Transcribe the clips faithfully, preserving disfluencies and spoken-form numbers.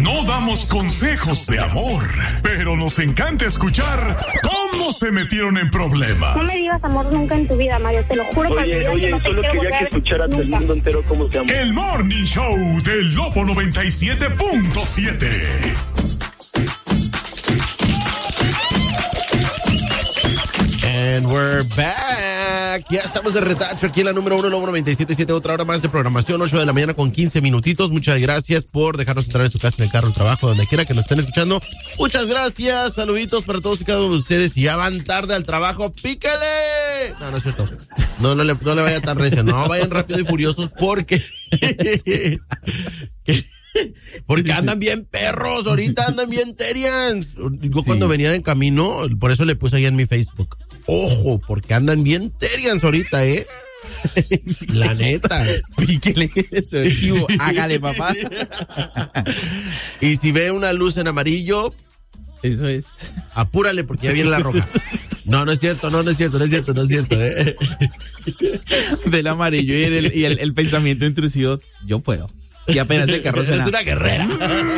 No damos consejos de amor, pero nos encanta escuchar cómo se metieron en problemas. No me digas amor nunca en tu vida, Mario, te lo juro. Oye, que oye, no solo quería que escucharas el mundo entero cómo te amo. El Morning Show del Lobo noventa y siete punto siete. And we're back. Ya estamos de retacho aquí en la número uno, Lobo noventa y siete punto siete. Otra hora más de programación, ocho de la mañana con quince minutitos. Muchas gracias por dejarnos entrar en su casa, en el carro, el trabajo, donde quiera que nos estén escuchando. Muchas gracias. Saluditos para todos y cada uno de ustedes. Si ya van tarde al trabajo, ¡píquele! No, no es cierto. No, no le, no le vaya tan recio. No, vayan rápido y furiosos porque... Porque andan bien perros, ahorita andan bien terians. Yo sí. Cuando venía en camino, por eso le puse ahí en mi Facebook. Ojo, porque andan bien terians ahorita, ¿eh? La neta. Píquele, hágale, papá. Y si ve una luz en amarillo, eso es. Apúrale porque ya viene la roja. No, no es cierto, no, no es cierto, no es cierto, no es cierto, ¿eh? Ve el amarillo y el, y el, el pensamiento intrusivo, yo puedo. Y apenas el carro suena. Es una guerrera.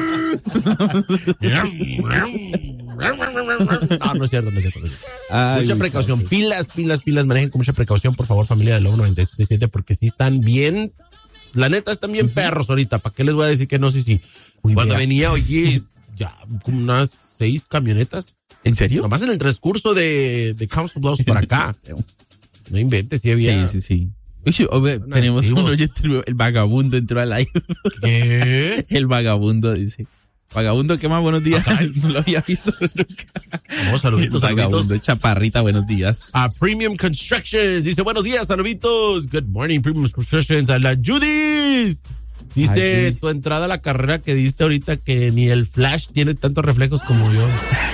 No, no es cierto, no es cierto. No es cierto. Ay, mucha precaución. Dios. Pilas, pilas, pilas. Manejen con mucha precaución, por favor, familia del Lobo noventa y siete punto siete, porque sí están bien. La neta, están bien uh-huh. perros ahorita. ¿Para qué les voy a decir que no? Sí, sí. Uy, cuando mira. venía, oye, ya como unas seis camionetas. ¿En serio? Nomás en el transcurso de, de Council Bluffs para acá. No inventes, sí había. Sí, sí, sí. Uy, oye, tenemos un oyente, el vagabundo entró al aire. ¿Qué? El vagabundo dice. Vagabundo, ¿qué más? Buenos días. No lo había visto nunca. Vamos, saluditos, Vagabundo, saluditos. Chaparrita, buenos días. A Premium Constructions. Dice, buenos días, saluditos. Good morning, Premium Constructions. A la Judith. Dice, Ay, tu entrada a la carrera que diste ahorita que ni el Flash tiene tantos reflejos como yo.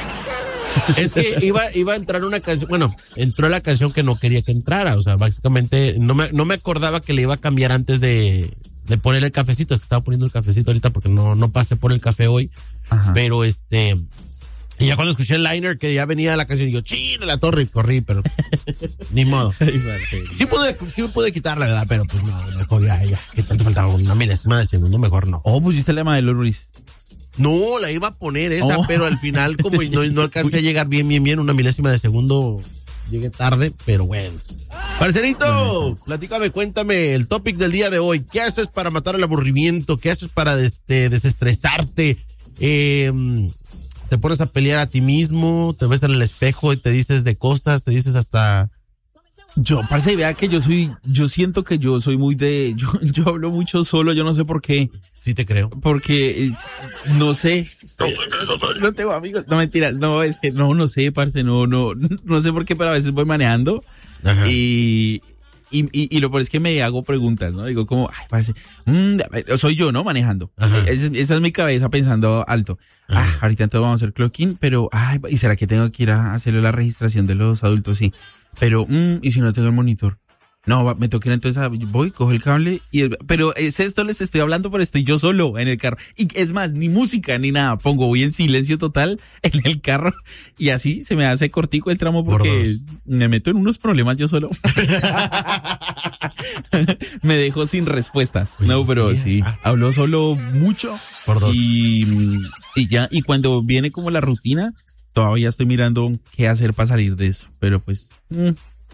Es que iba, iba a entrar una canción, bueno, entró la canción que no quería que entrara, o sea, básicamente no me, no me acordaba que le iba a cambiar antes de, de poner el cafecito, es que estaba poniendo el cafecito ahorita porque no, no pasé por el café hoy. Ajá. Pero este, y ya cuando escuché el liner que ya venía la canción, yo, chile la torre y corrí, pero ni modo. Sí pude, sí pude quitarla, ¿verdad? Pero pues no, mejor ya, ya, que tanto faltaba una milésima de segundo, mejor no. Oh, pusiste el lema de Lolo Ruiz. No, la iba a poner esa, oh. pero al final como no, no alcancé a llegar bien, bien, bien, una milésima de segundo, llegué tarde, pero bueno. Parcerito, platícame, cuéntame el topic del día de hoy. ¿Qué haces para matar el aburrimiento? ¿Qué haces para este, desestresarte? Eh, ¿Te pones a pelear a ti mismo? ¿Te ves en el espejo y te dices de cosas? ¿Te dices hasta...? Yo, parce, vea que yo soy, yo siento que yo soy muy de, yo, yo hablo mucho solo, yo no sé por qué. Sí te creo. Porque, no sé, no, no tengo amigos, no mentira, no, es que no, no sé, parce, no, no, no sé por qué, pero a veces voy manejando. Ajá. y, y, y, y lo peor es que me hago preguntas, ¿no? Digo como, ay, parce, mmm, soy yo, ¿no? Manejando. Esa, esa es mi cabeza pensando alto. Ajá. Ah, ahorita entonces vamos a hacer clocking, pero, ay, ¿y será que tengo que ir a hacerle la registración de los adultos? Sí. Pero, mmm, ¿y si no tengo el monitor? No, va, me toca ir entonces, a, voy, cojo el cable, y el, pero es esto, les estoy hablando, pero estoy yo solo en el carro. Y es más, ni música, ni nada, pongo, voy en silencio total en el carro, y así se me hace cortico el tramo porque me meto en unos problemas yo solo. Me dejo sin respuestas. Pues no, pero sí, ah. hablo solo mucho. Por dos. Y, y ya, y cuando viene como la rutina, todavía estoy mirando qué hacer para salir de eso, pero pues... Mm.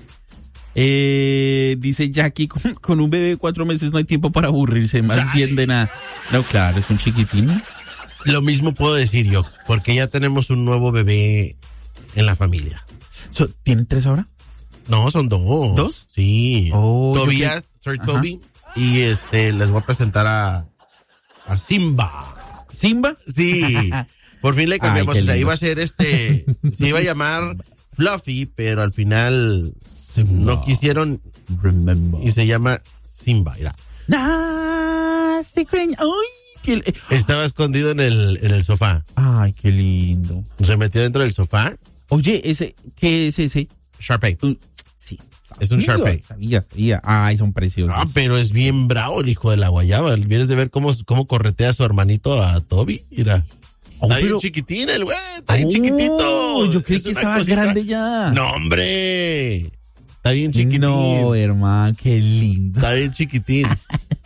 Eh, dice Jackie, con, con un bebé de cuatro meses no hay tiempo para aburrirse, más Ay. bien de nada. No, claro, es un chiquitín. Lo mismo puedo decir yo, porque ya tenemos un nuevo bebé en la familia. So, ¿Tienen tres ahora? No, son dos. ¿Dos? Sí. Oh, Tobias, Sir Toby, y este, les voy a presentar a, a Simba. ¿Simba? Sí. Por fin le cambiamos. Ay, o sea, iba a ser este, se iba a llamar Fluffy, pero al final Simba. No quisieron. Remember. Y se llama Simba. Mira. Nah, Ay, qué... Estaba escondido en el, en el sofá. Ay, qué lindo. Se metió dentro del sofá. Oye, ese, ¿qué es ese? Shar-Pei. Un, sí. Sabía, es un Shar-Pei. Sabía, sabía. Ay, son preciosos. Ah, pero es bien bravo el hijo de la guayaba. Vienes de ver cómo, cómo corretea a su hermanito, a Toby. Mira. Oh, está pero... bien chiquitín el güey, está bien oh, chiquitito. Yo creí que estaba cosita... grande ya. No, hombre. Está bien chiquitín. No, hermano, qué lindo. Está bien chiquitín.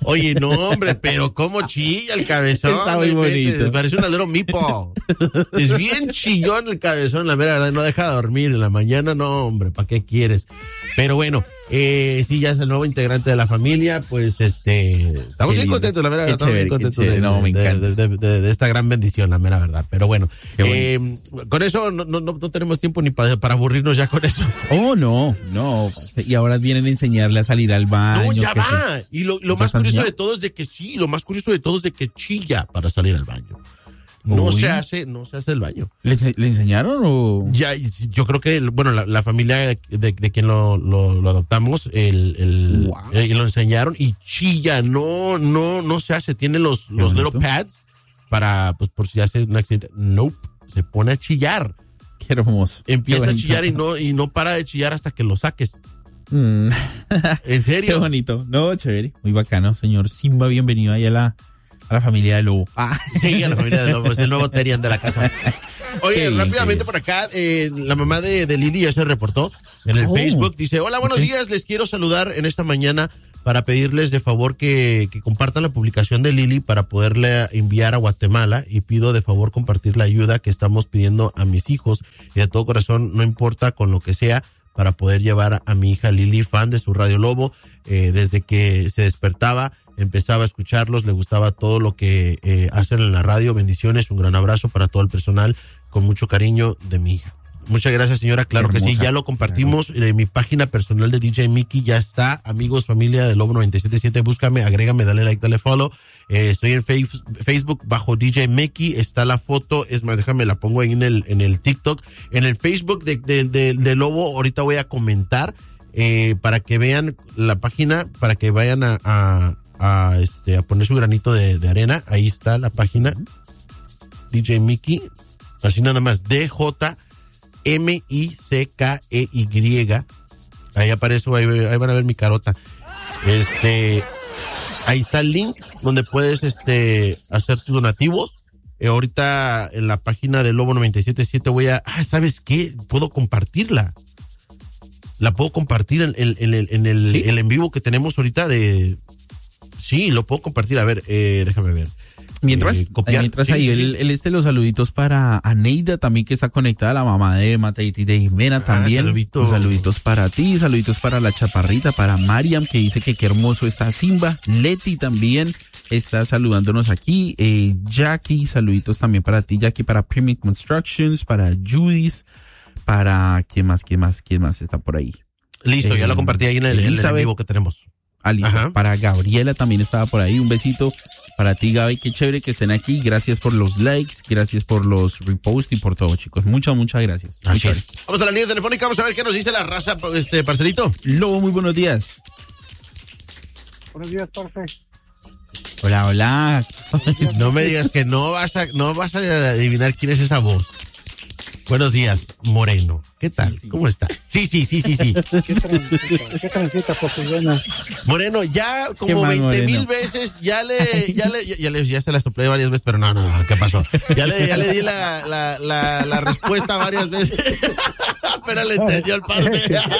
Oye, no, hombre, pero cómo chilla el cabezón. Está muy bonito. Parece una little meatball. Es bien chillón el cabezón, la verdad, no deja de dormir. En la mañana, no, hombre, ¿para qué quieres? Pero bueno, eh, sí, ya es el nuevo integrante de la familia, pues este, estamos bien contentos, la verdad, qué estamos chévere, bien contentos de, no, de, de, de, de, de esta gran bendición, la mera verdad. Pero bueno, eh, con eso no, no, no tenemos tiempo ni para, para aburrirnos ya con eso. Oh, no, no. Y ahora vienen a enseñarle a salir al baño. No, ya va. Se... Y lo, lo más curioso de todo es de que sí, lo más curioso de todo es de que chilla para salir al baño. No Uy. se hace, no se hace el baño. ¿Le, le enseñaron o...? Ya, yo creo que, bueno, la, la familia de, de quien lo, lo, lo adoptamos, el, el, wow. eh, lo enseñaron y chilla, no, no, no se hace. Tiene los, los little pads para, pues, por si hace un accidente. Nope, se pone a chillar. Qué hermoso. Empieza Qué a chillar y no, y no para de chillar hasta que lo saques. Mm. ¿En serio? Qué bonito. No, chévere. Muy bacano, señor Simba. Bienvenido ahí a la... A la familia de Lobo. Ah. Sí, a la familia de Lobo. Es el nuevo Terian de la casa. Oye, sí, rápidamente sí. por acá, eh, la mamá de, de Lili ya se reportó en el oh. Facebook. Dice, hola, buenos okay. días. Les quiero saludar en esta mañana para pedirles de favor que, que compartan la publicación de Lili para poderle enviar a Guatemala. Y pido de favor compartir la ayuda que estamos pidiendo a mis hijos. Y de todo corazón, no importa con lo que sea, para poder llevar a mi hija Lili, fan de su Radio Lobo, eh, desde que se despertaba. Empezaba a escucharlos, le gustaba todo lo que eh, hacen en la radio. Bendiciones, un gran abrazo para todo el personal, con mucho cariño de mi hija. Muchas gracias, señora. Claro Hermosa. que sí, ya lo compartimos. En eh, mi página personal de D J Mickey ya está. Amigos, familia de Lobo noventa y siete punto siete, búscame, agrégame, dale like, dale follow. Eh, estoy en face- Facebook bajo D J Mickey. Está la foto, es más, déjame la pongo ahí en el, en el TikTok. En el Facebook de, de, de, de Lobo, ahorita voy a comentar eh, para que vean la página, para que vayan a... a A, este, a poner su granito de, de arena. Ahí está la página D J Mickey, así nada más, D J M I C K E Y. Ahí aparece, ahí, ahí van a ver mi carota. Este, ahí está el link donde puedes este hacer tus donativos. Eh, ahorita en la página de Lobo noventa y siete punto siete voy a, ah, ¿sabes qué? Puedo compartirla. La puedo compartir en, en, en, en el, ¿Sí? el en vivo que tenemos ahorita de... Sí, lo puedo compartir. A ver, eh, déjame ver. Mientras, eh, copiar. mientras sí, ahí, sí. Él, él este los saluditos para Aneida también, que está conectada, la mamá de Matei y de Jimena ah, también. Saludito. Saluditos para ti, saluditos para la chaparrita, para Mariam, que dice que qué hermoso está Simba. Leti también está saludándonos aquí. Eh, Jackie, saluditos también para ti, Jackie, para Premium Constructions, para Judith, para ¿quién más, quién más, quién más está por ahí? Listo, eh, ya lo compartí ahí en el, en el vivo que tenemos. Alisa, para Gabriela también estaba por ahí, un besito para ti, Gaby, qué chévere que estén aquí, gracias por los likes, gracias por los reposts y por todo, chicos, muchas, muchas gracias. Así es. Vamos a la línea telefónica, vamos a ver qué nos dice la raza, este parcerito. Lobo, muy buenos días. Buenos días, parce. Hola, hola. No me digas que no vas a, no vas a adivinar quién es esa voz. Buenos días, Moreno. ¿Qué tal? Sí, sí. ¿Cómo está? Sí, sí, sí, sí, sí. ¿Qué transita? ¿Qué transita, Posillona? Moreno, ya como veinte mil veces, ya le, ya le, ya le, ya se la soplé varias veces, pero no, no, no, ¿qué pasó? Ya le, ya le di la, la, la, la respuesta varias veces. Pero le entendió el parce.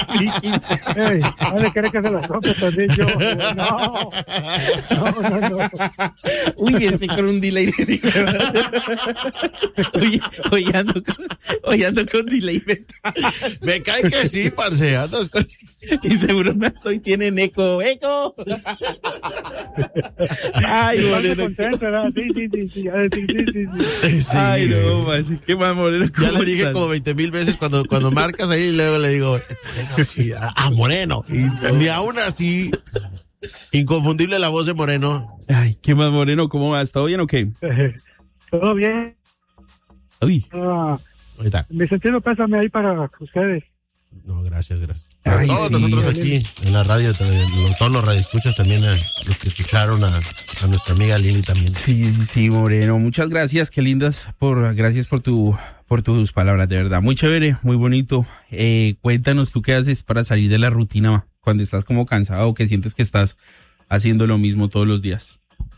Ey, ¿vale querer que se la sople también yo? No. No, no, no. Uy, ese con un delay. Oye, oye, ando con, oye, ando con delay. Me cae que sí, parce. Andas con... Y seguro no soy, tienen eco, eco. Ay, Moreno. Sí, sí, sí, sí, sí, sí, sí. Ay, no, más. ¿Qué más, Moreno? Ya le dije como veinte mil veces cuando, cuando marcas ahí y luego le digo, ah, Moreno. Y ni aún así, inconfundible la voz de Moreno. Ay, ¿qué más, Moreno? ¿Cómo vas? ¿Todo bien o qué? Todo bien. Uy. Ah, mi sentido pésame ahí para ustedes. No, gracias, gracias. Ay, todos sí, nosotros aquí en la radio, todos los radioescuchas también, a los que escucharon a, a nuestra amiga Lili también. Sí, sí, sí, Moreno. Muchas gracias, qué lindas, por gracias por tu por tus palabras, de verdad. Muy chévere, muy bonito. Eh, cuéntanos tú qué haces para salir de la rutina cuando estás como cansado o que sientes que estás haciendo lo mismo todos los días.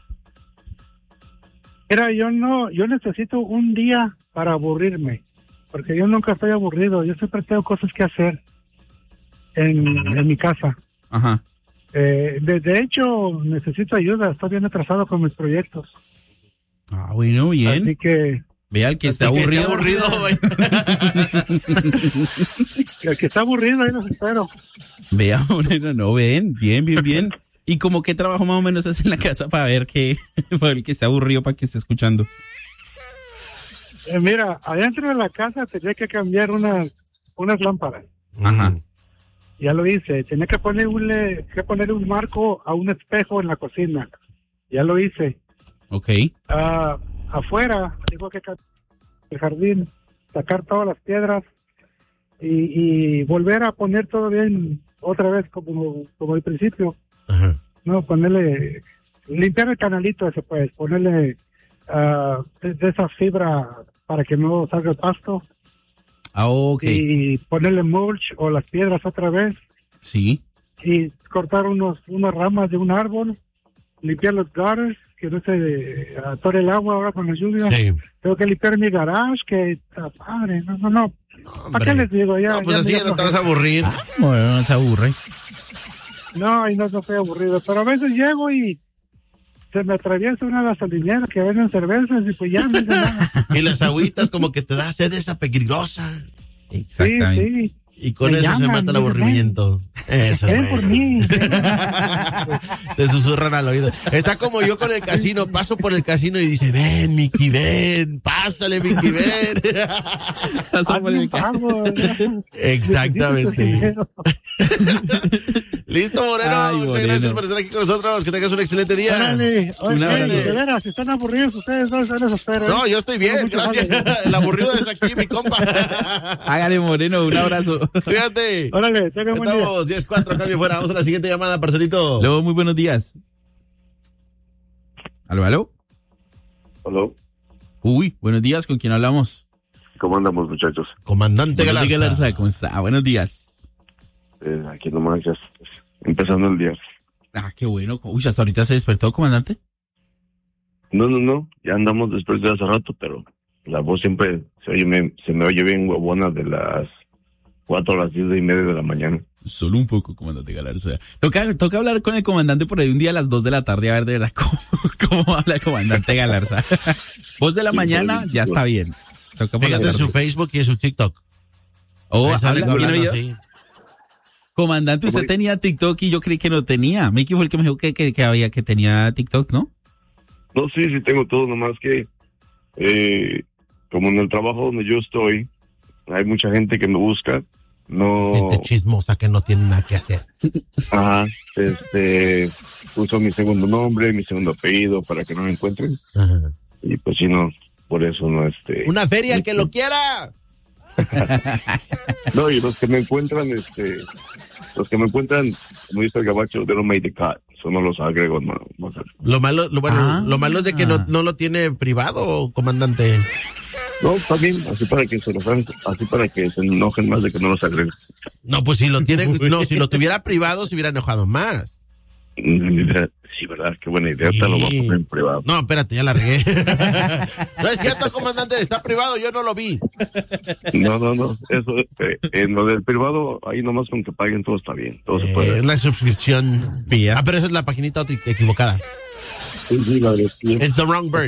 Mira, yo no, yo necesito un día para aburrirme. Porque yo nunca estoy aburrido, yo siempre tengo cosas que hacer en, en mi casa. Ajá. Eh, de, de hecho, necesito ayuda. Estoy bien atrasado con mis proyectos. Ah, bueno, bien. Así que... Vea, el que está aburrido. Está aburrido, güey. El que está aburrido, ahí los espero. Vea, Moreno, no, ven, bien, bien, bien. ¿Y como qué trabajo más o menos hace en la casa para ver que, para el que está aburrido, para que esté escuchando? Eh, mira, adentro de la casa tenía que cambiar unas, unas lámparas. Ajá. Ya lo hice. Tenía que poner un, que poner un marco a un espejo en la cocina. Ya lo hice. Ok. Uh, afuera, tengo que cambiar el jardín, sacar todas las piedras y, y volver a poner todo bien otra vez como, como al principio. Ajá. No, ponerle, limpiar el canalito ese pues, ponerle uh, de, de esa fibra para que no salga el pasto. Ah, ok. Y ponerle mulch o las piedras otra vez. Sí. Y cortar unos unas ramas de un árbol, limpiar los gutters, que no se atore el agua ahora con la lluvia. Sí. Tengo que limpiar mi garage, que está padre. No, no, no. ¿Para qué les digo? Ya, no, pues ya así me ya no te vas a aburrir. Ah, bueno, no se aburre. No, y no, no estoy aburrido. Pero a veces llego y se me atraviesa una gasolinera que venden cervezas y pues ya no hice nada. Y las agüitas como que te da sed esa peligrosa. Exactamente. Sí, sí. Y con Me eso se llaman, mata el dicen, aburrimiento. Eso, Ven güey. por mí. Te susurran al oído. Está como yo con el casino. Paso por el casino y dice, ven, Mickey, ven. Pásale, Mickey, ven. Hazme un favor. Exactamente. Listo, Moreno. Ay, Muchas Moreno. gracias por estar aquí con nosotros. Que tengas un excelente día. Órale, Un oye, abrazo. de veras, si están aburridos ustedes dos, yo les espero. ¿eh? No, yo estoy bien, Muchas gracias. El aburrido es aquí, mi compa. Hágale, Moreno, un abrazo. Cuídate. Órale, tengan buen día. Estamos diez cuatro, cambio fuera. Vamos a la siguiente llamada, parcelito. Luego, muy buenos días. ¿Aló, aló? Hola, Uy, buenos días, ¿con quién hablamos? ¿cómo andamos, muchachos? Comandante Buenos Galarza. días, Galarza, ¿cómo está? Buenos días. Eh, aquí nomás, ya empezando el día. Ah, qué bueno. Uy, hasta ahorita se despertó, comandante. No, no, no, ya andamos después de hace rato, pero la voz siempre se, oye, me, se me oye bien huevona de las cuatro a las diez y media de la mañana. Solo un poco, comandante Galarza. Toca, toca hablar con el comandante por ahí un día a las dos de la tarde, a ver de verdad cómo, cómo habla el comandante Galarza. Voz de la Sí, mañana, sí, ya sí. está bien. Toca por la Fíjate en su tarde. Facebook y en su TikTok. Oh, Ahí sale ¿habla? ¿Tiene hablando videos? así. Comandante, usted ¿Cómo? tenía TikTok y yo creí que no tenía. Mickey fue el que me dijo que, que, que había, que tenía TikTok, ¿no? No, sí, sí tengo todo, nomás que eh, como en el trabajo donde yo estoy, hay mucha gente que me busca. No, Gente chismosa que no tiene nada que hacer. ajá, este, uso mi segundo nombre, mi segundo apellido para que no me encuentren. Ajá. Y pues si no, por eso no, este... Una feria, el que lo quiera. No, y los que me encuentran, este, los que me encuentran, como dice el gabacho, they don't make the cut. Eso no los agrego, no. no sé. Lo malo, lo, bueno, Ah. lo malo es de que no, no lo tiene privado, comandante. No, está bien, así para que se los hagan, así para que se enojen más de que no los agreguen. No, pues si lo tiene, no, si lo tuviera privado se hubiera enojado más. Sí, verdad, qué buena idea, te lo voy a poner en privado. No, espérate, ya la regué. No es cierto, comandante, está privado, yo no lo vi. No, no, no, eso, este, en lo del privado, ahí nomás con que paguen todo está bien, todo se puede. Eh, la suscripción. Ah, pero esa es la paginita otra- equivocada. Sí, sí, la de sí. It's the wrong bird.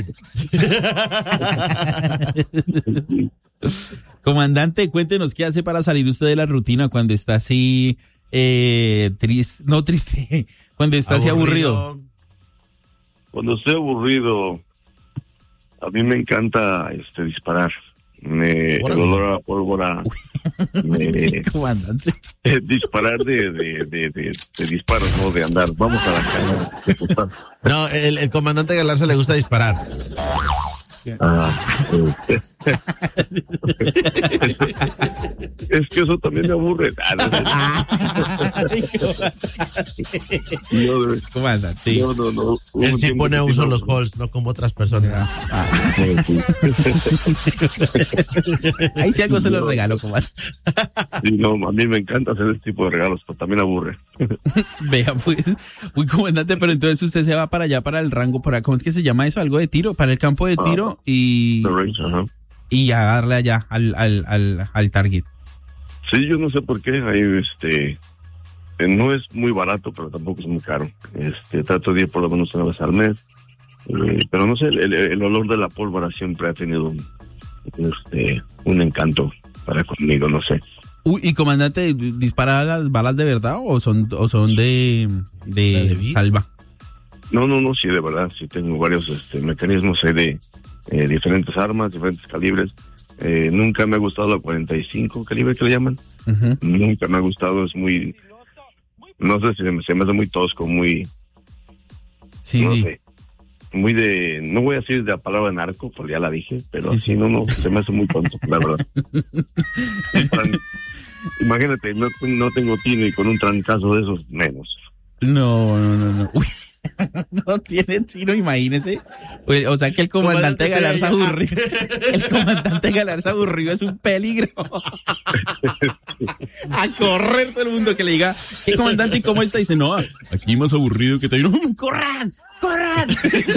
Comandante, cuéntenos qué hace para salir usted de la rutina cuando está así, eh, triste, no triste, cuando está así aburrido. Cuando estoy aburrido, a mí me encanta este disparar. Me, el Órale. olor a pólvora, me, Comandante. eh, disparar de, de, de, de, de disparos, no de andar. Vamos a la calle. No, el, el comandante Galarza le gusta disparar. Ah, eh, es que eso también me aburre. Ah, no, no, Comandante. no, no, no. Hubo Él un sí tiempo pone a que uso no- los halls, no como otras personas. no, sí. Ahí sí algo se lo regalo, comandante. Sí, no, a mí me encanta hacer este tipo de regalos, pero también aburre. Vea, pues, uy, comandante, pero entonces usted se va para allá, para el rango, para, ¿cómo es que se llama eso? Algo de tiro, para el campo de tiro y, The range, ajá. y a darle allá al, al, al, al target. Sí, yo no sé por qué, ahí este, eh, no es muy barato, pero tampoco es muy caro. Este, trato de ir por lo menos una vez al mes. Eh, pero no sé, el, el olor de la pólvora siempre ha tenido un, este, un encanto para conmigo, no sé. Uy, y comandante, ¿dispara las balas de verdad o son o son de, de, de salva? No, no, no, sí, de verdad, sí tengo varios este, mecanismos hay de eh, diferentes armas, diferentes calibres. Eh, nunca me ha gustado la cuarenta y cinco calibre que le llaman. Uh-huh. Nunca me ha gustado, es muy, no sé si se me, se me hace muy tosco, muy... Sí, no sí. sé. Muy de, no voy a decir de la palabra narco, porque ya la dije, pero sí, así sí. no, no, se me hace muy tonto, la verdad. Imagínate, no, no tengo tino y con un trancazo de esos, menos. No, no, no, no. Uy, no tiene tino, imagínese. O sea que el comandante Galarza Aburrido, el comandante Galarza Aburrido es un peligro. A correr todo el mundo que le diga, ¿qué comandante y cómo está? Y dice, no, aquí más aburrido que te digo, ¡corran! ¡Corran!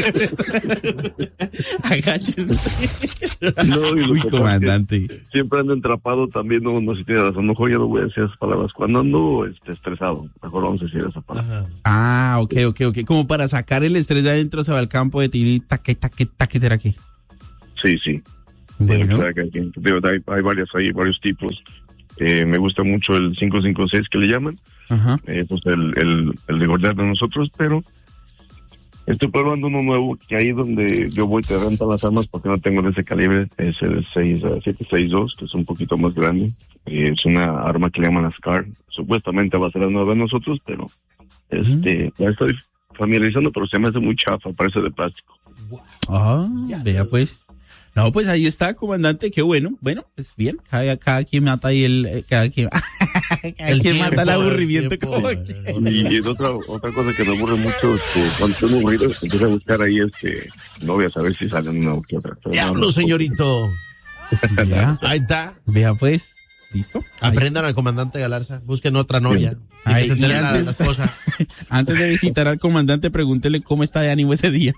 Agáchense. No, y Uy, comandante. Siempre ando entrapado también, no, no sé si tiene razón, mejor ya no voy a decir esas palabras. Cuando ando este, estresado, mejor vamos a decir esa palabra. Ah, ok, ok, ok. Como para sacar el estrés de adentro, se va al campo de tiro y taque, taque, taque, taque, aquí. Sí, sí. Bueno. Sí, hay, hay varios, hay varios tipos. Eh, me gusta mucho el cinco cinco seis que le llaman. Ajá. Eh, pues el, el, el de guardar de nosotros, pero estoy probando uno nuevo que ahí donde yo voy te rentan las armas porque no tengo de ese calibre, es el seis siete seis dos, que es un poquito más grande. Eh, es una arma que le llaman la Scar. Supuestamente va a ser la nueva de nosotros, pero este, uh-huh. la estoy familiarizando, pero se me hace muy chafa, parece de plástico. Ah, vea pues. No, pues ahí está, comandante, qué bueno. Bueno, pues bien, cada, cada quien mata ahí el, cada quien, cada el quien tiempo, mata el aburrimiento. El como y, y otra, otra cosa que me aburre mucho es que cuando estoy aburrido empiezo a buscar ahí este novias a ver si salen una o que otra. Diablo, no, señorito. Ya. Ahí está. Vea pues. ¿Listo? Aprendan al comandante Galarza, busquen otra novia. Ay, y antes, la antes de visitar al comandante, pregúntele cómo está de ánimo ese día.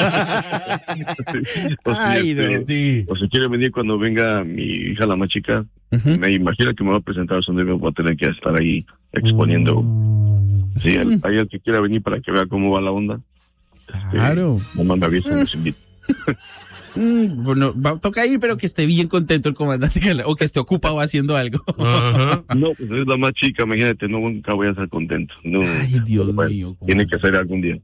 o, Ay, si, no, este, sí. o si quiere venir cuando venga mi hija, la más chica, uh-huh. me imagino que me va a presentar donde me voy a tener que estar ahí exponiendo. Uh-huh. Sí, hay, hay el que quiera venir para que vea cómo va la onda. Claro. Este, me manda aviso, nos invita. Mm, bueno, va, toca ir, pero que esté bien contento el comandante o que esté ocupado haciendo algo. Uh-huh. No, pues es la más chica, imagínate, no, nunca voy a estar contento. No, ay, Dios no, mío. Tiene que ser algún día.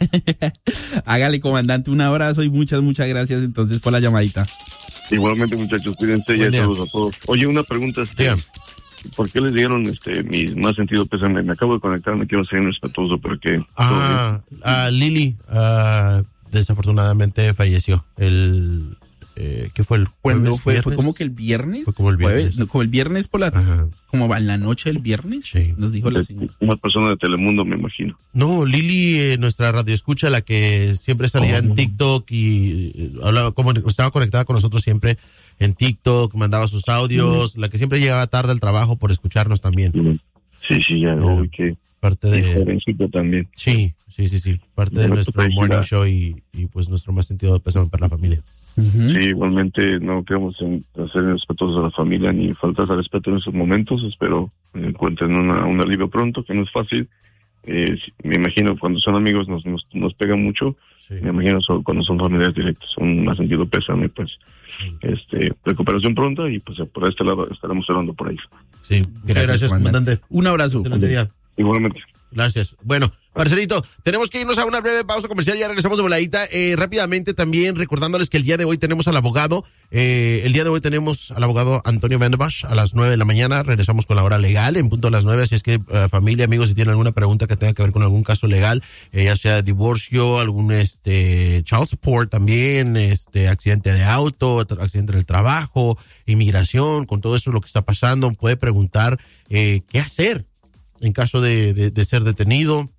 Hágale, comandante, un abrazo y muchas, muchas gracias entonces por la llamadita. Igualmente, muchachos, cuídense y saludos a todos. Oye, una pregunta, este, yeah. ¿por qué les dieron este mi más sentido pésame? Me acabo de conectar, me quiero ser respetuoso, pero que... Ah, uh, Lili, uh, desafortunadamente falleció el eh, ¿qué fue el cuándo fue? ¿Viernes? Fue como que el viernes, fue como el viernes, fue, como el viernes por la Ajá. como en la noche del viernes, sí. Nos dijo la señora. Una persona de Telemundo, me imagino. No, Lili, eh, nuestra radioescucha, la que siempre salía oh, en TikTok y eh, hablaba, como estaba conectada con nosotros siempre en TikTok, mandaba sus audios, mm. la que siempre llegaba tarde al trabajo por escucharnos también. Sí, sí, ya no, eh, que parte de también. Sí, sí, sí, sí, parte de, de nuestro morning show y, y pues nuestro más sentido de pésame para la familia. Uh-huh. Sí, igualmente no queremos ser respetuosos a la familia ni faltas al respeto en esos momentos. Espero encuentren una, un alivio pronto, que no es fácil. Eh, me imagino cuando son amigos nos nos, nos pegan mucho. Sí. Me imagino son, cuando son familiares directos, un más sentido pésame, pues sí. este recuperación pronta y pues por este lado estaremos orando por ahí. Sí, gracias, gracias comandante. Un abrazo. Igualmente. Gracias. Bueno, Marcelito, tenemos que irnos a una breve pausa comercial, ya regresamos de voladita. Eh, rápidamente también recordándoles que el día de hoy tenemos al abogado, eh, el día de hoy tenemos al abogado Antonio Vandenbosch a las nueve de la mañana, regresamos con la hora legal en punto a las nueve, así es que uh, familia, amigos, si tienen alguna pregunta que tenga que ver con algún caso legal, eh, ya sea divorcio, algún este child support también, este accidente de auto, accidente del trabajo, inmigración, con todo eso lo que está pasando, puede preguntar eh, qué hacer en caso de, de, de ser detenido.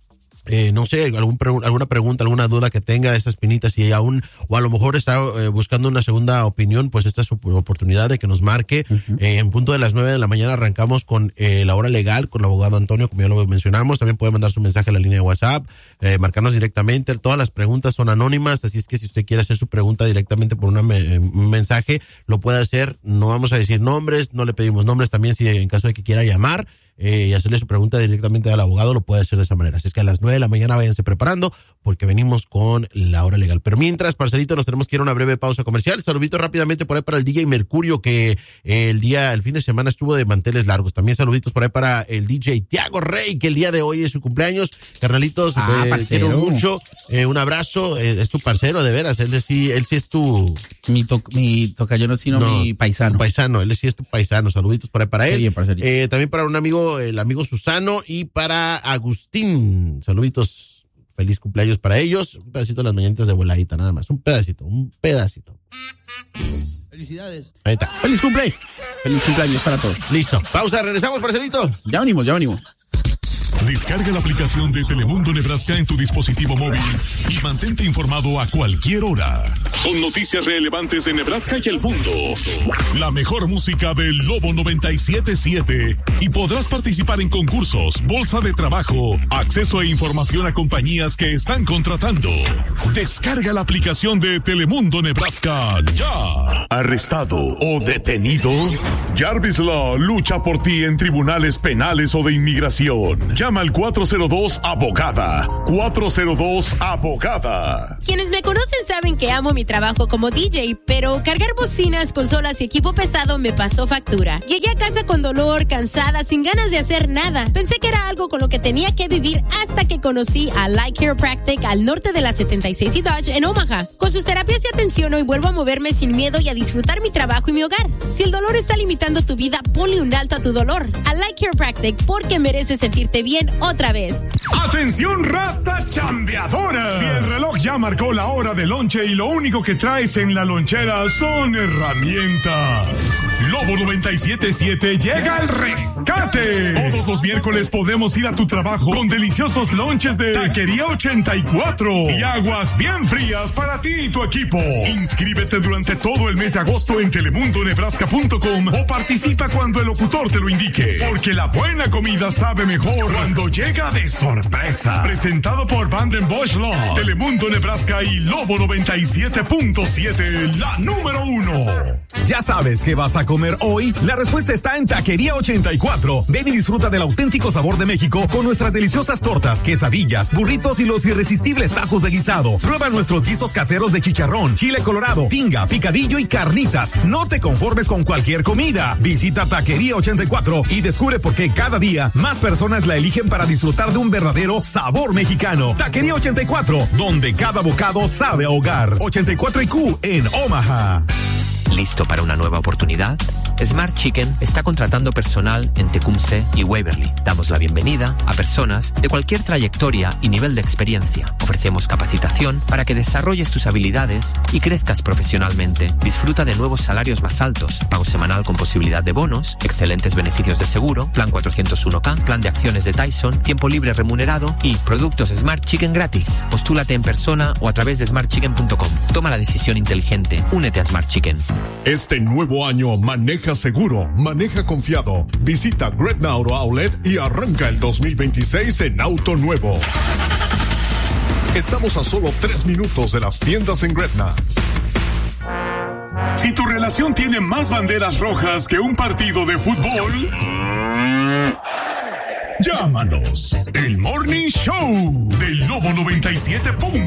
Eh, no sé, algún pregu- alguna pregunta, alguna duda que tenga, esas pinitas, y aún, o a lo mejor está eh, buscando una segunda opinión, pues esta es su oportunidad de que nos marque. Uh-huh. Eh, en punto de las nueve de la mañana arrancamos con eh, la hora legal, con el abogado Antonio, como ya lo mencionamos. También puede mandar su mensaje a la línea de WhatsApp, eh, marcarnos directamente. Todas las preguntas son anónimas, así es que si usted quiere hacer su pregunta directamente por una me- un mensaje, lo puede hacer. No vamos a decir nombres, no le pedimos nombres también, si en caso de que quiera llamar. eh, y hacerle su pregunta directamente al abogado, lo puede hacer de esa manera. Así es que a las nueve de la mañana váyanse preparando porque venimos con la hora legal. Pero mientras, parcerito, nos tenemos que ir a una breve pausa comercial. Saludito rápidamente por ahí para el D J Mercurio, que eh, el día, el fin de semana estuvo de manteles largos. También saluditos por ahí para el D J Tiago Rey, que el día de hoy es su cumpleaños. Carnalitos, ah, te quiero mucho. Eh, un abrazo. Eh, es tu parcero, de veras. Él sí, él sí es tu... Mi, to, mi tocayo no, sino no, mi paisano. Tu paisano, él sí es tu paisano. Saluditos por ahí para él. Bien, eh, también para un amigo, el amigo Susano, y para Agustín. Saluditos. Feliz cumpleaños para ellos. Un pedacito de las mañanitas de voladita, nada más. Un pedacito, un pedacito. Felicidades. Ahí está. Feliz cumple. Feliz cumpleaños para todos. Listo. Pausa, regresamos, parcerito. Ya venimos, ya venimos. Descarga la aplicación de Telemundo Nebraska en tu dispositivo móvil y mantente informado a cualquier hora. Con noticias relevantes de Nebraska y el mundo. La mejor música del Lobo noventa y siete punto siete. Y podrás participar en concursos, bolsa de trabajo, acceso e información a compañías que están contratando. Descarga la aplicación de Telemundo Nebraska ya. ¿Arrestado o detenido? Jarvis Law lucha por ti en tribunales penales o de inmigración. Llama al cuatro cero dos abogada. cuatro cero dos abogada. Quienes me conocen saben que amo mi trabajo como D J, pero cargar bocinas, consolas y equipo pesado me pasó factura. Llegué a casa con dolor, cansada, sin ganas de hacer nada. Pensé que era algo con lo que tenía que vivir hasta que conocí a Light Chiropractic al norte de la setenta y seis y Dodge en Omaha. Con sus terapias y atención hoy vuelvo a moverme sin miedo y a disfrutar mi trabajo y mi hogar. Si el dolor está limitando tu vida, ponle un alto a tu dolor. A Light Chiropractic, porque mereces sentirte bien otra vez. ¡Atención, rasta chambeadora! Si el reloj ya marcó la hora de lonche y lo único que traes en la lonchera son herramientas, Lobo noventa y siete punto siete llega al rescate. Todos los miércoles podemos ir a tu trabajo con deliciosos lonches de Taquería ochenta y cuatro y aguas bien frías para ti y tu equipo. Inscríbete durante todo el mes de agosto en telemundo nebraska punto com o participa cuando el locutor te lo indique, porque la buena comida sabe mejor cuando llega de sorpresa. Presentado por Vanden Bosch Law, Telemundo Nebraska y Lobo noventa y siete punto siete, la número uno. ¿Ya sabes qué vas a comer hoy? La respuesta está en Taquería ochenta y cuatro. Ven y disfruta del auténtico sabor de México con nuestras deliciosas tortas, quesadillas, burritos y los irresistibles tacos de guisado. Prueba nuestros guisos caseros de chicharrón, chile colorado, tinga, picadillo y carnitas. No te conformes con cualquier comida. Visita Taquería ochenta y cuatro y descubre por qué cada día más personas la eligen para disfrutar de un verdadero sabor mexicano. Taquería ochenta y cuatro, donde cada bocado sabe a hogar. ochenta y cuatro I Q en Omaha. ¿Listo para una nueva oportunidad? Smart Chicken está contratando personal en Tecumseh y Waverly. Damos la bienvenida a personas de cualquier trayectoria y nivel de experiencia. Ofrecemos capacitación para que desarrolles tus habilidades y crezcas profesionalmente. Disfruta de nuevos salarios más altos, pago semanal con posibilidad de bonos, excelentes beneficios de seguro, plan cuatrocientos uno K, plan de acciones de Tyson, tiempo libre remunerado y productos Smart Chicken gratis. Postúlate en persona o a través de smart chicken punto com. Toma la decisión inteligente. Únete a Smart Chicken. Este nuevo año maneja seguro, maneja confiado. Visita Gretna Auto Outlet y arranca el dos mil veintiséis en auto nuevo. Estamos a solo tres minutos de las tiendas en Gretna. Si tu relación tiene más banderas rojas que un partido de fútbol, llámanos. El Morning Show del Lobo noventa y siete.